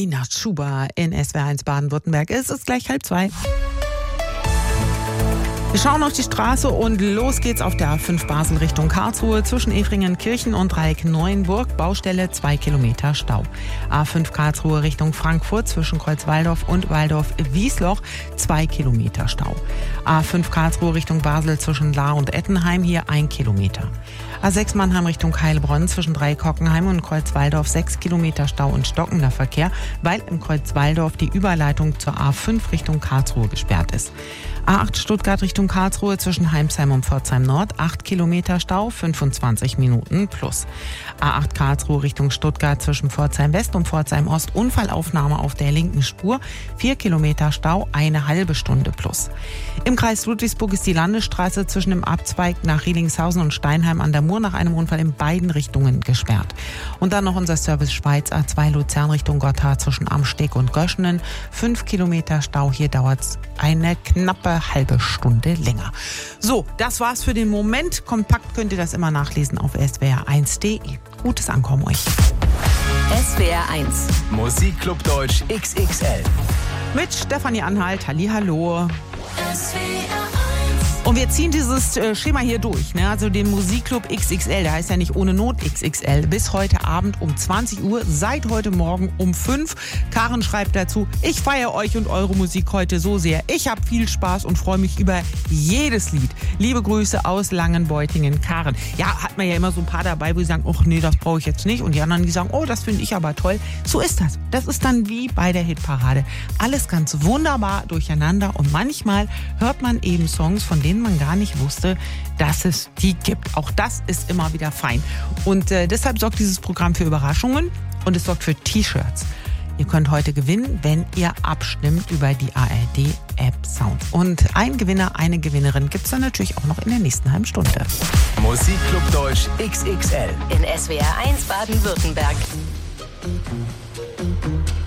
Alina Schuber in SWR1 Baden-Württemberg. Es ist gleich 1:30. Wir schauen auf die Straße und los geht's auf der A5 Basel Richtung Karlsruhe zwischen Efringen-Kirchen und Dreieck-Neuenburg. Baustelle 2 Kilometer Stau. A5 Karlsruhe Richtung Frankfurt zwischen Kreuzwaldorf und Waldorf-Wiesloch 2 Kilometer Stau. A5 Karlsruhe Richtung Basel zwischen Lahr und Ettenheim hier 1 Kilometer. A6 Mannheim Richtung Heilbronn zwischen Dreieck-Hockenheim und Kreuzwaldorf 6 Kilometer Stau und stockender Verkehr, weil im Kreuzwaldorf die Überleitung zur A5 Richtung Karlsruhe gesperrt ist. A8 Stuttgart Richtung Karlsruhe zwischen Heimsheim und Pforzheim Nord 8 Kilometer Stau, 25 Minuten plus. A8 Karlsruhe Richtung Stuttgart zwischen Pforzheim West und Pforzheim Ost Unfallaufnahme auf der linken Spur, 4 Kilometer Stau, eine halbe Stunde plus. Im Kreis Ludwigsburg ist die Landesstraße zwischen dem Abzweig nach Rielingshausen und Steinheim an der Mur nach einem Unfall in beiden Richtungen gesperrt. Und dann noch unser Service Schweiz A2 Luzern Richtung Gotthard zwischen Amsteg und Göschenen, 5 Kilometer Stau, hier dauert es eine knappe halbe Stunde länger. So, das war's für den Moment. Kompakt könnt ihr das immer nachlesen auf swr1.de. Gutes Ankommen euch. SWR1 Musikclub Deutsch XXL Mit Stefanie Anhalt. Hallihallo. Und wir ziehen dieses Schema hier durch, ne? Also den Musikclub XXL, der heißt ja nicht ohne Not XXL, bis heute Abend um 20 Uhr, seit heute Morgen um 5. Karen schreibt dazu, ich feiere euch und eure Musik heute so sehr. Ich habe viel Spaß und freue mich über jedes Lied. Liebe Grüße aus Langenbeutingen, Karen. Ja, hat man ja immer so ein paar dabei, wo sie sagen, ach nee, das brauche ich jetzt nicht. Und die anderen, die sagen, oh, das finde ich aber toll. So ist das. Das ist dann wie bei der Hitparade. Alles ganz wunderbar durcheinander und manchmal hört man eben Songs, von denen man gar nicht wusste, dass es die gibt. Auch das ist immer wieder fein. Und deshalb sorgt dieses Programm für Überraschungen und es sorgt für T-Shirts. Ihr könnt heute gewinnen, wenn ihr abstimmt über die ARD-App Sound. Und ein Gewinner, eine Gewinnerin gibt es dann natürlich auch noch in der nächsten halben Stunde. Musikclub Deutsch XXL in SWR1 Baden-Württemberg.